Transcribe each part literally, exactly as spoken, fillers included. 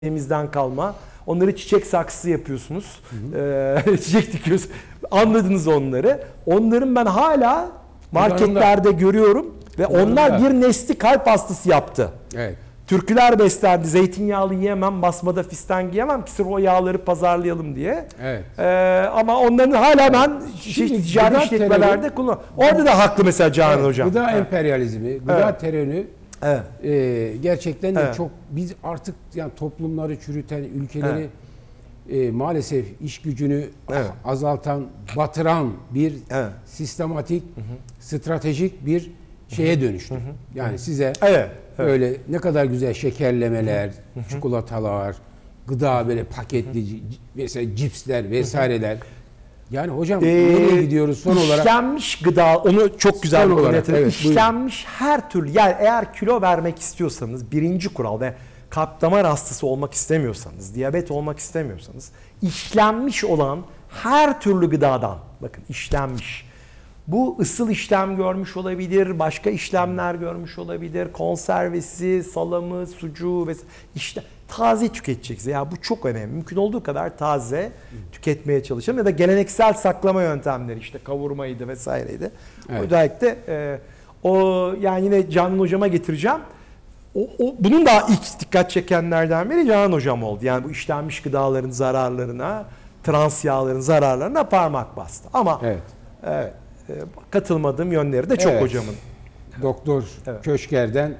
Elimizden kalma. Onları çiçek saksısı yapıyorsunuz. Ee, çiçek dikiyorsunuz. Anladınız onları. Onların ben hala marketlerde görüyorum ve onlar bir nesli kalp hastası yaptı. Evet. Türküler beslendi. Zeytinyağlı yiyemem, basmada fistan giyemem ki sırf o yağları pazarlayalım diye. Evet. Ee, ama onların hala ben şey, ticari işletmelerde kullanıyorum. Orada da haklı mesela Canan Evet, Hocam. Gıda Evet. emperyalizmi, gıda Evet. terörü Evet. e, gerçekten de Evet. çok, biz artık yani toplumları çürüten, ülkeleri e, maalesef iş gücünü Evet. azaltan, batıran bir Evet. sistematik, stratejik bir şeye dönüştü. Yani size Evet. Evet. öyle ne kadar güzel şekerlemeler, çikolatalar, gıda böyle paketli, c- mesela cipsler vesaireler. Yani hocam Ee, nereye gidiyoruz son olarak? İşlenmiş gıda, onu çok güzel Son bir olarak, konuya evet, İşlenmiş her türlü, yani eğer kilo vermek istiyorsanız birinci kural ve kalp damar hastası olmak istemiyorsanız, diyabet olmak istemiyorsanız, işlenmiş olan her türlü gıdadan, bakın işlenmiş. Bu ısıl işlem görmüş olabilir, başka işlemler görmüş olabilir, konservesi, salamı, sucuğu ve işte taze tüketeceksiniz. Ya bu çok önemli. Mümkün olduğu kadar taze tüketmeye çalışalım ya da geleneksel saklama yöntemleri, işte kavurmaydı vesaireydi. Evet. Özellikle e, o, yani yine Canan Hocama getireceğim. O, o, bunun da ilk dikkat çekenlerden biri Canan Hocam oldu. Yani bu işlenmiş gıdaların zararlarına, trans yağların zararlarına parmak bastı. Ama Evet. evet, e, katılmadığım yönleri de çok Evet. hocamın. Doktor Evet. Köşker'den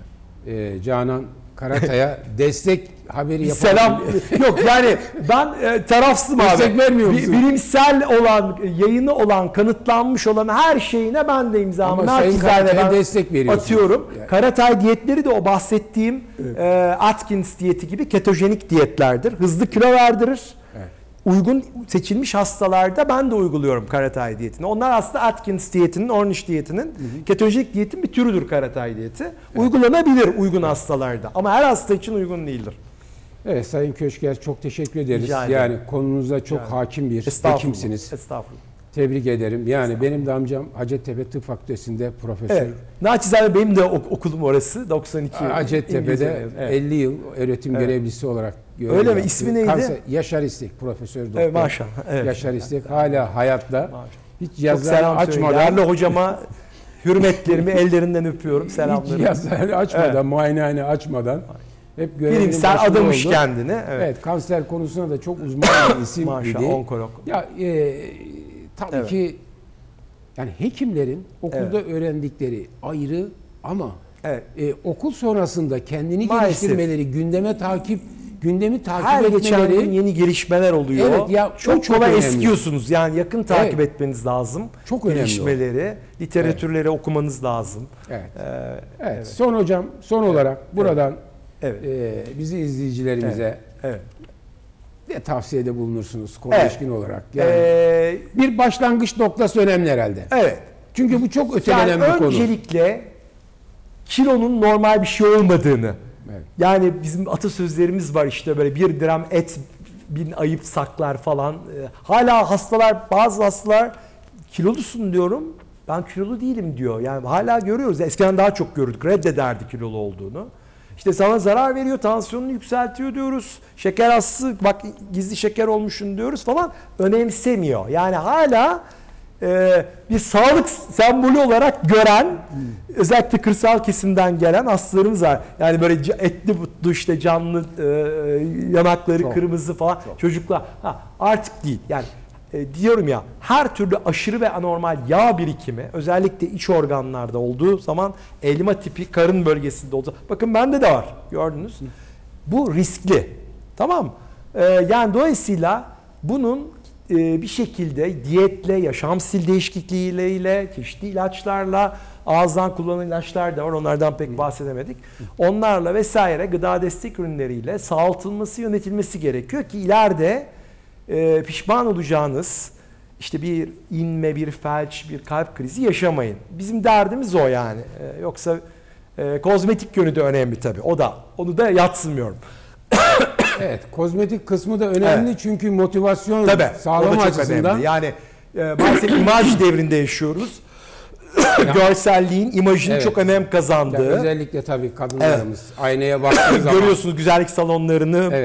e, Canan Karatay'a destek haberi Bir yapan selam yok yani ben e, tarafsızım abi. Destek vermiyor musun? Bi- Bilimsel olan, yayını olan, kanıtlanmış olan her şeyine ben de imzamı Ama Sayın naçizane Karatay'a ben destek veriyorsun. atıyorum. Yani. Karatay diyetleri de o bahsettiğim e, Atkins diyeti gibi ketojenik diyetlerdir. Hızlı kilo verdirir. Evet. Uygun seçilmiş hastalarda ben de uyguluyorum Karatay diyetini. Onlar aslında Atkins diyetinin, Ornish diyetinin, hı hı. ketojenik diyetin bir türüdür Karatay diyeti. Evet. Uygulanabilir uygun hastalarda ama her hasta için uygun değildir. Evet Sayın Köşker, çok teşekkür ederiz. Rica ederim. Yani konunuza çok Yani. hakim bir Estağfurullah. hekimsiniz. Estağfurullah. Tebrik ederim. Yani benim de amcam Hacettepe Tıp Fakültesi'nde profesör. Evet. Naçizane benim de ok- okulum orası. doksan iki Hacettepe'de evet. elli yıl öğretim Evet. görevlisi olarak görev Öyle mi? yaptı. İsmi neydi? Kanser, Yaşar İstek, Profesör Doktor. Evet, maşallah. Evet. Yaşar İstek hala hayatta. Maşallah. Hiç Çok yazıları selam açmadan. Değerli hocama hürmetlerimi ellerinden öpüyorum. Selamlarımı. Hiç yazıları açmadan, Evet. muayenehane açmadan. Hep görevinin Bilimsel başında adamış oldu. kendini. Evet. Evet, kanser konusuna da çok uzman bir isim Maşallah, idi. onkolog. Ya e, tabii Evet. ki yani hekimlerin okulda Evet. öğrendikleri ayrı ama Evet. e, okul sonrasında kendini Maalesef. geliştirmeleri, gündeme takip, gündemi takip Her geçen gün etmeleri yeni gelişmeler oluyor. Evet, ya o çok çok kolay önemli. eskiyorsunuz. Yani yakın takip Evet. etmeniz lazım. Çok önemli Gelişmeleri, literatürleri okumanız lazım. Evet. Ee, Evet. evet. Son hocam, son olarak buradan Evet. e, bizi izleyicilerimize Evet. ne tavsiyede bulunursunuz konu Evet. ilişkin olarak? Yani Ee, bir başlangıç noktası önemli herhalde. evet. Çünkü bu çok Yani ötelenen bir konu. öncelikle kilonun normal bir şey olmadığını. Evet. Yani bizim atasözlerimiz var işte böyle bir dirhem et bin ayıp saklar falan. Ee, hala hastalar, bazı hastalar kilolusun diyorum. Ben kilolu değilim diyor. Yani hala görüyoruz. Eskiden daha çok görürdük. Reddederdi kilolu olduğunu. İşte sana zarar veriyor, tansiyonunu yükseltiyor diyoruz. Şeker hastası, bak gizli şeker olmuşsun diyoruz falan. Önemsemiyor. Yani hala e, bir sağlık sembolü olarak gören, özellikle kırsal kesimden gelen hastalarımız var. Yani böyle etli butlu işte canlı e, yanakları Çok. kırmızı falan Çok. çocuklar. Ha, artık değil. Yani e, diyorum ya, her türlü aşırı ve anormal yağ birikimi özellikle iç organlarda olduğu zaman, elma tipi karın bölgesinde olduğu, bakın bende de var, gördünüz. Bu riskli. Tamam. E, yani dolayısıyla bunun e, bir şekilde diyetle, yaşam stil değişiklikleriyle, çeşitli ilaçlarla, ağızdan kullanılan ilaçlar da var, onlardan pek bahsedemedik. Onlarla vesaire, gıda destek ürünleriyle sağaltılması, yönetilmesi gerekiyor ki ileride e, pişman olacağınız işte bir inme, bir felç, bir kalp krizi yaşamayın. Bizim derdimiz o yani. E, yoksa e, kozmetik yönü de önemli tabii. O da, onu da yadsınmıyorum. Evet, kozmetik kısmı da önemli Evet. çünkü motivasyon Tabii, o sağlama da çok açısından. önemli. Yani e, maalesef imaj devrinde yaşıyoruz. görselliğin, imajın Evet. çok önem Yani kazandığı. özellikle tabii kadınlarımız aynaya baktığı zaman Görüyorsunuz güzellik salonlarını,